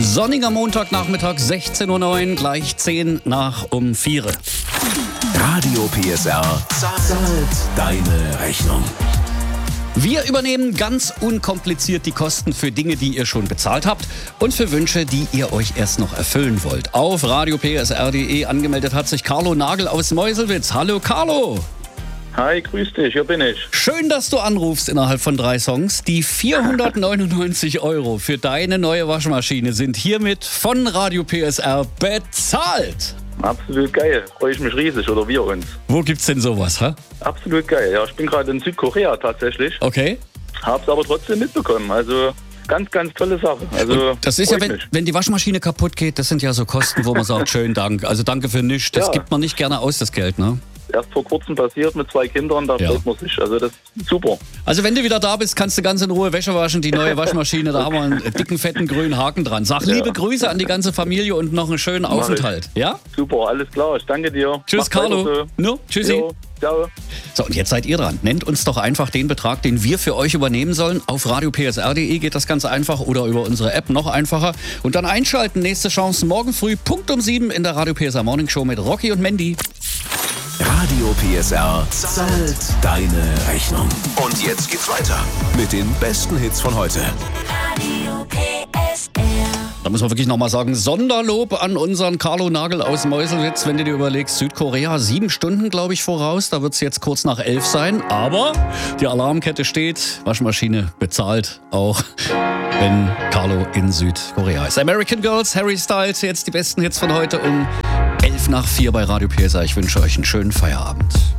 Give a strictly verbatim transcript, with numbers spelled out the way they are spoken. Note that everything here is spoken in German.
Sonniger Montagnachmittag, sechzehn Uhr neun, gleich zehn nach um vier. Radio P S R zahlt deine Rechnung. Wir übernehmen ganz unkompliziert die Kosten für Dinge, die ihr schon bezahlt habt und für Wünsche, die ihr euch erst noch erfüllen wollt. Auf radio p s r punkt d e angemeldet hat sich Carlo Nagel aus Meuselwitz. Hallo Carlo! Hi, grüß dich, hier bin ich. Schön, dass du anrufst innerhalb von drei Songs. Die vierhundertneunundneunzig Euro für deine neue Waschmaschine sind hiermit von Radio P S R bezahlt. Absolut geil, freue ich mich riesig, oder wir uns. Wo gibt's denn sowas, hä? Absolut geil, ja, ich bin gerade in Südkorea tatsächlich. Okay. Hab's aber trotzdem mitbekommen, also ganz, ganz tolle Sache. Also, das ist ja, wenn, wenn die Waschmaschine kaputt geht, das sind ja so Kosten, wo man sagt, schönen Dank, also danke für nichts, das ja. gibt man nicht gerne aus, das Geld, ne? Erst vor kurzem passiert mit zwei Kindern, da Ja. freut man sich. Also das ist super. Also wenn du wieder da bist, kannst du ganz in Ruhe Wäsche waschen, die neue Waschmaschine, da haben wir einen dicken, fetten, grünen Haken dran. Sag Ja. liebe Grüße an die ganze Familie und noch einen schönen Mach Aufenthalt. Ja? Super, alles klar, ich danke dir. Tschüss, Mach's Carlo. weiter so. No, tschüssi. Jo, ciao. So, und jetzt seid ihr dran. Nennt uns doch einfach den Betrag, den wir für euch übernehmen sollen. Auf radio p s r punkt d e geht das ganz einfach oder über unsere App noch einfacher. Und dann einschalten. Nächste Chance morgen früh, Punkt um sieben in der Radio P S R Morning Show mit Rocky und Mandy. Radio P S R zahlt deine Rechnung. Und jetzt geht's weiter mit den besten Hits von heute. Radio P S R. Da muss man wirklich nochmal sagen, Sonderlob an unseren Carlo Nagel aus Meuselwitz. Wenn du dir überlegst, Südkorea, sieben Stunden, glaube ich, voraus. Da wird es jetzt kurz nach elf sein. Aber die Alarmkette steht, Waschmaschine bezahlt, auch wenn Carlo in Südkorea ist. American Girls, Harry Styles, jetzt die besten Hits von heute um elf nach vier bei Radio P S R. Ich wünsche euch einen schönen Feierabend.